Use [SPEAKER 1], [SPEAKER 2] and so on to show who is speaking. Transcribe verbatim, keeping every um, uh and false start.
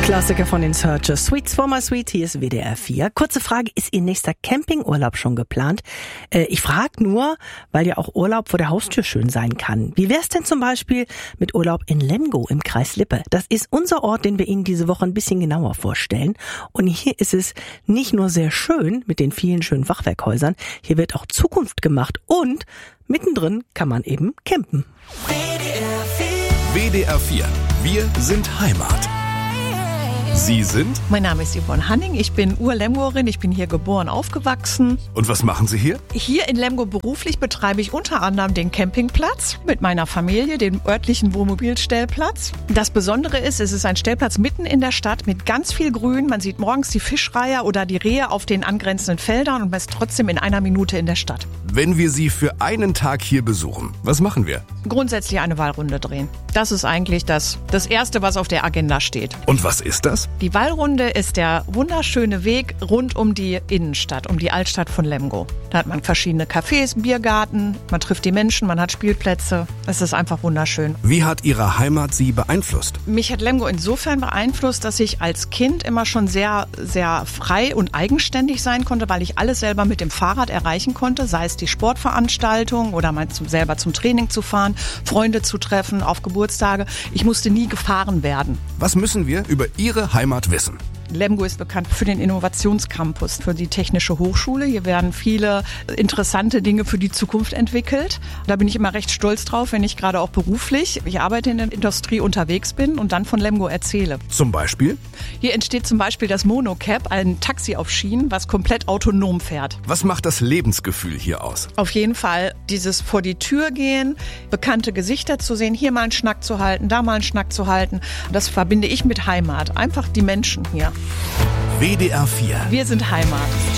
[SPEAKER 1] Klassiker von den Searchers. Sweets for my sweet, hier ist W D R vier. Kurze Frage, ist Ihr nächster Campingurlaub schon geplant? Äh, ich frage nur, weil ja auch Urlaub vor der Haustür schön sein kann. Wie wär's denn zum Beispiel mit Urlaub in Lemgo im Kreis Lippe? Das ist unser Ort, den wir Ihnen diese Woche ein bisschen genauer vorstellen. Und hier ist es nicht nur sehr schön mit den vielen schönen Fachwerkhäusern, hier wird auch Zukunft gemacht und mittendrin kann man eben campen.
[SPEAKER 2] W D R vier. Wir sind Heimat. Sie sind?
[SPEAKER 3] Mein Name ist Yvonne Hanning, ich bin Ur-Lemgoerin, ich bin hier geboren, aufgewachsen.
[SPEAKER 2] Und was machen Sie hier?
[SPEAKER 3] Hier in Lemgo beruflich betreibe ich unter anderem den Campingplatz mit meiner Familie, den örtlichen Wohnmobilstellplatz. Das Besondere ist, es ist ein Stellplatz mitten in der Stadt mit ganz viel Grün. Man sieht morgens die Fischreiher oder die Rehe auf den angrenzenden Feldern und man ist trotzdem in einer Minute in der Stadt.
[SPEAKER 2] Wenn wir Sie für einen Tag hier besuchen, was machen wir?
[SPEAKER 3] Grundsätzlich eine Wallrunde drehen. Das ist eigentlich das, das Erste, was auf der Agenda steht.
[SPEAKER 2] Und was ist das?
[SPEAKER 3] Die Wallrunde ist der wunderschöne Weg rund um die Innenstadt, um die Altstadt von Lemgo. Da hat man verschiedene Cafés, Biergarten, man trifft die Menschen, man hat Spielplätze. Es ist einfach wunderschön.
[SPEAKER 2] Wie hat Ihre Heimat Sie beeinflusst?
[SPEAKER 3] Mich hat Lemgo insofern beeinflusst, dass ich als Kind immer schon sehr, sehr frei und eigenständig sein konnte, weil ich alles selber mit dem Fahrrad erreichen konnte, sei es die Sportveranstaltung oder mal zum, selber zum Training zu fahren, Freunde zu treffen, auf Geburtstage. Ich musste nie gefahren werden.
[SPEAKER 2] Was müssen wir über Ihre Heimat wissen?
[SPEAKER 3] Lemgo ist bekannt für den Innovationscampus, für die Technische Hochschule. Hier werden viele interessante Dinge für die Zukunft entwickelt. Da bin ich immer recht stolz drauf, wenn ich gerade auch beruflich, ich arbeite in der Industrie unterwegs bin und dann von Lemgo erzähle.
[SPEAKER 2] Zum Beispiel?
[SPEAKER 3] Hier entsteht zum Beispiel das Monocab, ein Taxi auf Schienen, was komplett autonom fährt.
[SPEAKER 2] Was macht das Lebensgefühl hier aus?
[SPEAKER 3] Auf jeden Fall dieses vor die Tür gehen, bekannte Gesichter zu sehen, hier mal einen Schnack zu halten, da mal einen Schnack zu halten. Das verbinde ich mit Heimat. Einfach die Menschen hier.
[SPEAKER 2] W D R vier.
[SPEAKER 3] Wir sind Heimat.